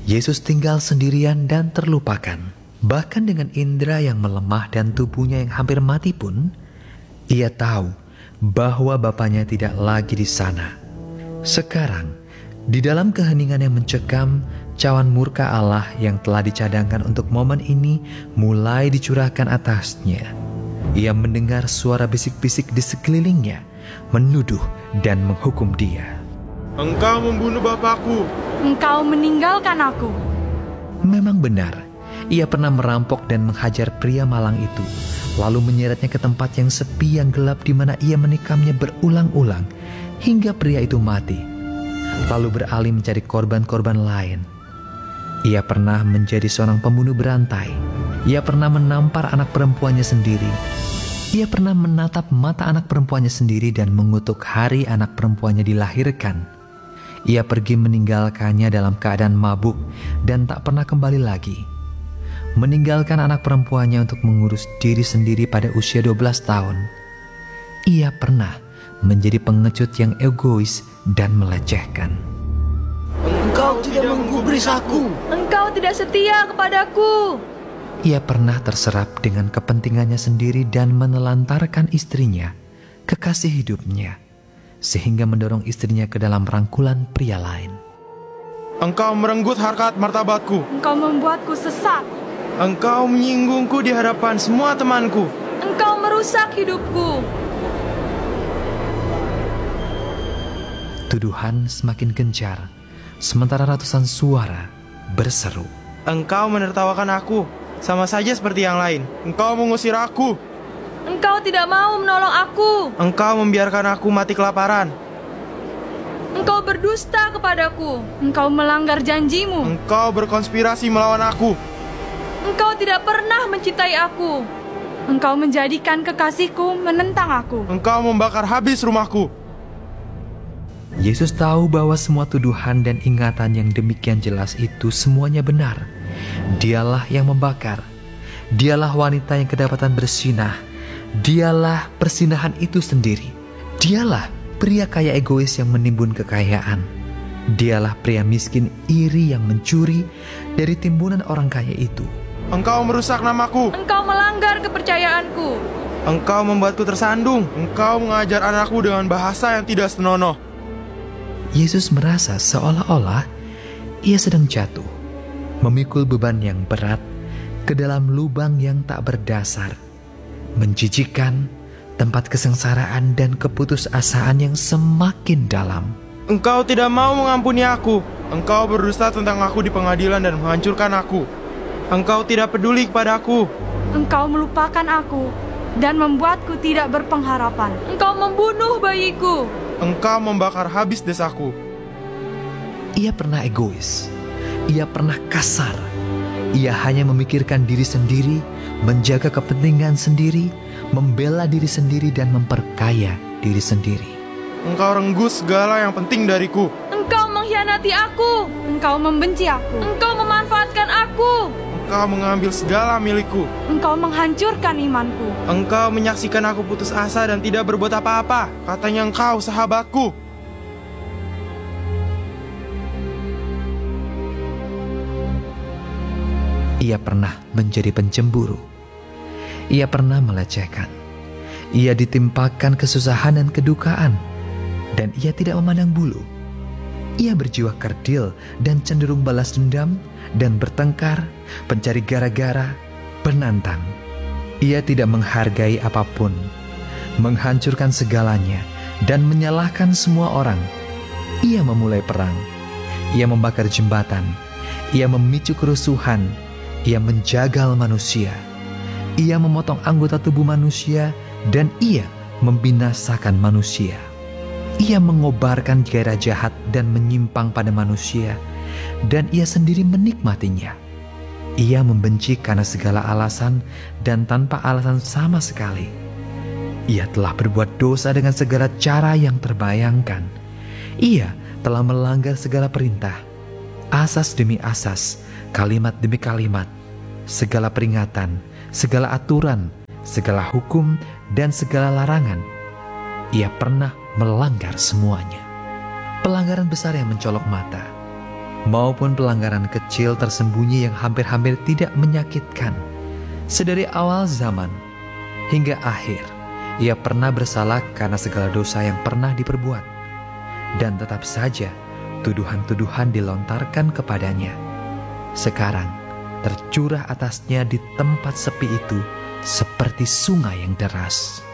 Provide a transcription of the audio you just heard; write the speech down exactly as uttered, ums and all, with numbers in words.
Yesus tinggal sendirian dan terlupakan. Bahkan dengan indera yang melemah dan tubuhnya yang hampir mati pun, ia tahu bahwa Bapaknya tidak lagi di sana. Sekarang, di dalam keheningan yang mencekam, cawan murka Allah yang telah dicadangkan untuk momen ini mulai dicurahkan atasnya. Ia mendengar suara bisik-bisik di sekelilingnya, menuduh dan menghukum dia. Engkau membunuh Bapakku. Engkau meninggalkan aku. Memang benar, ia pernah merampok dan menghajar pria malang itu, lalu menyeretnya ke tempat yang sepi yang gelap di mana ia menikamnya berulang-ulang hingga pria itu mati, lalu beralih mencari korban-korban lain. Ia pernah menjadi seorang pembunuh berantai. Ia pernah menampar anak perempuannya sendiri. Ia pernah menatap mata anak perempuannya sendiri dan mengutuk hari anak perempuannya dilahirkan. Ia pergi meninggalkannya dalam keadaan mabuk dan tak pernah kembali lagi. Meninggalkan anak perempuannya untuk mengurus diri sendiri pada usia dua belas tahun. Ia pernah menjadi pengecut yang egois dan melecehkan. Engkau tidak menggubris aku. Engkau tidak setia kepadaku. Ia pernah terserap dengan kepentingannya sendiri dan menelantarkan istrinya, kekasih hidupnya, sehingga mendorong istrinya ke dalam rangkulan pria lain. Engkau merenggut harkat martabatku. Engkau membuatku sesat. Engkau menyinggungku di hadapan semua temanku. Engkau merusak hidupku. Tuduhan semakin gencar, sementara ratusan suara berseru. Engkau menertawakan aku, sama saja seperti yang lain. Engkau mengusir aku. Engkau tidak mau menolong aku. Engkau membiarkan aku mati kelaparan. Engkau berdusta kepadaku. Engkau melanggar janjimu. Engkau berkonspirasi melawan aku. Engkau tidak pernah mencintai aku. Engkau menjadikan kekasihku menentang aku. Engkau membakar habis rumahku. Yesus tahu bahwa semua tuduhan dan ingatan yang demikian jelas itu semuanya benar. Dialah yang membakar. Dialah wanita yang kedapatan bersinah. Dialah persinahan itu sendiri. Dialah pria kaya egois yang menimbun kekayaan. Dialah pria miskin iri yang mencuri dari timbunan orang kaya itu. Engkau merusak namaku. Engkau melanggar kepercayaanku. Engkau membuatku tersandung. Engkau mengajar anakku dengan bahasa yang tidak senonoh. Yesus merasa seolah-olah ia sedang jatuh, memikul beban yang berat ke dalam lubang yang tak berdasar, menjijikan, tempat kesengsaraan dan keputusasaan yang semakin dalam. Engkau tidak mau mengampuni aku. Engkau berdusta tentang aku di pengadilan dan menghancurkan aku. Engkau tidak peduli kepadaku. Engkau melupakan aku dan membuatku tidak berpengharapan. Engkau membunuh bayiku. Engkau membakar habis desaku. Ia pernah egois. Ia pernah kasar. Ia hanya memikirkan diri sendiri, menjaga kepentingan sendiri, membela diri sendiri dan memperkaya diri sendiri. Engkau renggus segala yang penting dariku. Engkau mengkhianati aku. Engkau membenci aku. Engkau memanfaatkan aku. Engkau mengambil segala milikku. Engkau menghancurkan imanku. Engkau menyaksikan aku putus asa dan tidak berbuat apa-apa. Katanya engkau sahabatku. Ia pernah menjadi pencemburu. Ia pernah melecehkan. Ia ditimpakan kesusahan dan kedukaan. Dan ia tidak memandang bulu. Ia berjiwa kerdil dan cenderung balas dendam dan bertengkar, pencari gara-gara, penantang. Ia tidak menghargai apapun, menghancurkan segalanya, dan menyalahkan semua orang. Ia memulai perang. Ia membakar jembatan. Ia memicu kerusuhan. Ia menjagal manusia. Ia memotong anggota tubuh manusia, dan ia membinasakan manusia. Ia mengobarkan gairah jahat dan menyimpang pada manusia, dan ia sendiri menikmatinya. Ia membenci karena segala alasan dan tanpa alasan sama sekali. Ia telah berbuat dosa dengan segala cara yang terbayangkan. Ia telah melanggar segala perintah, asas demi asas, kalimat demi kalimat, segala peringatan, segala aturan, segala hukum, dan segala larangan. Ia pernah melanggar semuanya. Pelanggaran besar yang mencolok mata. maupun pelanggaran kecil tersembunyi yang hampir-hampir tidak menyakitkan. Sedari awal zaman hingga akhir, ia pernah bersalah karena segala dosa yang pernah diperbuat. Dan tetap saja tuduhan-tuduhan dilontarkan kepadanya. Sekarang tercurah atasnya di tempat sepi itu seperti sungai yang deras.